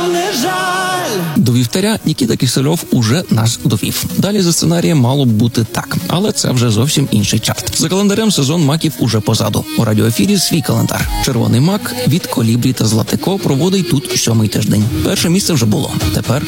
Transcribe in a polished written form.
не жаль. До вівтаря Нікіта Кисельов уже нас довів. Далі за сценарієм мало б бути так, але це вже зовсім інший чарт. За календарем сезон маків уже позаду. У радіоефірі свій календар. Червоний мак від Колібрі та Златико проводить тут 7-й тиждень. Перше місце вже було. Тепер